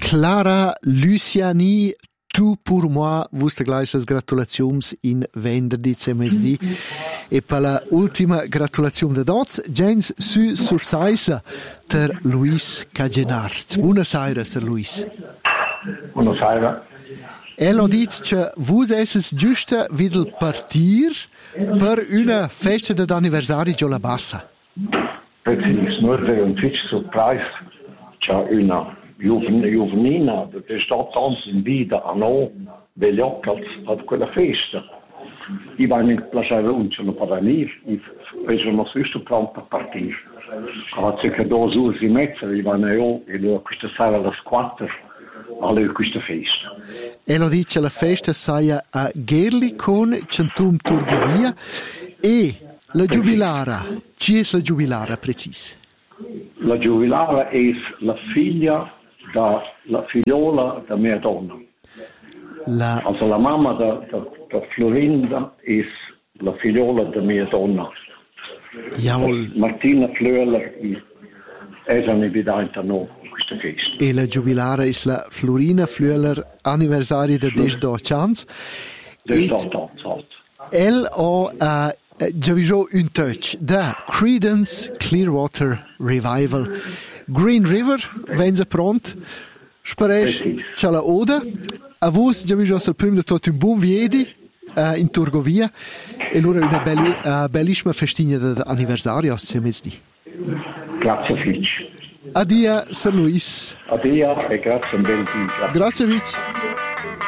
Clara Luciani, tu pour moi, vuste gleisas gratulaziums in venderdi CMSD e per la ultima gratulazione de dots, gens su sursaisa ter Luis Cagenart. Buonasera, Sir Luis. Buonasera. El ha dit che vus esses giusta videl partir per una festa d'anniversari già la bassa. Precis, nu är det en twitch surprise. C'è una juvenina, det är stått in vida a no, vegliocals ad quella festa. I var inte placerade unchen per venir, i fece uno stesso pronto a partir. Ha circa 2 ore e mezza, i var io e lo questa sera alle 4 alle questa festa. El ha dit che la festa saia a Gerlikon, Centum Turgovia e la giubilara. Chi è la giubilara precis? La giubilara è la figliola da mia donna. Also la mamma da Florinda è la figliola da mia donna. Jawohl. Martina Flöler è evidente no questa festa. E la giubilara è la Florina Flöler anniversario da 10 anni. El ha già visto un touch da Creedence Clearwater Revival. Green River, venza pront. Speresch c'è la oda. A vos già visto il primo di tutto un buon viedi in Turgovia e allora una bellissima festina d'anniversario a CMSD. Grazie Fitch. Adia, Sir Luis. Adia e grazie un bel dì. Grazie Fitch.